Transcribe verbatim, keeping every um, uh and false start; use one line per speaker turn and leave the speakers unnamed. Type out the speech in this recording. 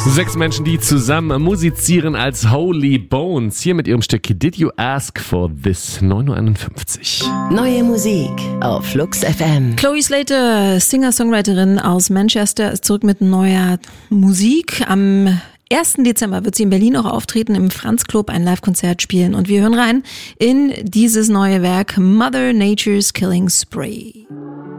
Sechs Menschen, die zusammen musizieren als Holy Bones. Hier mit ihrem Stück Did You Ask For This? neun Uhr einundfünfzig.
Neue Musik auf Flux F M.
Chloe Slater, Singer-Songwriterin aus Manchester, ist zurück mit neuer Musik. Am ersten Dezember wird sie in Berlin auch auftreten, im Franz Club ein Live-Konzert spielen. Und wir hören rein in dieses neue Werk Mother Nature's Killing Spree.